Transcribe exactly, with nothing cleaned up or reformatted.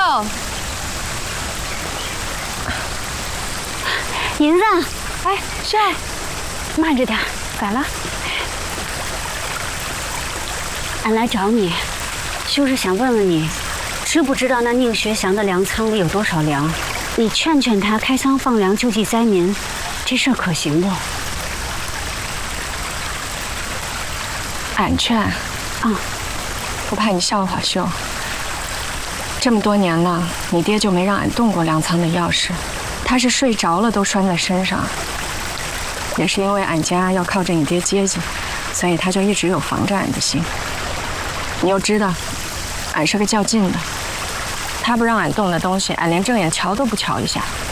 银子， 哎，秀， 慢着点， 咋了？ 俺来找你，就是想问问你，知不知道那宁学祥的粮仓里有多少粮？你劝劝他开仓放粮救济灾民，这事儿可行不？ 俺劝，啊、 嗯， 不怕你笑话秀。这么多年了，你爹就没让俺动过粮仓的钥匙，他是睡着了都拴在身上。也是因为俺家要靠着你爹接济，所以他就一直有防着俺的心。你又知道，俺是个较劲的，他不让俺动的东西，俺连正眼瞧都不瞧一下。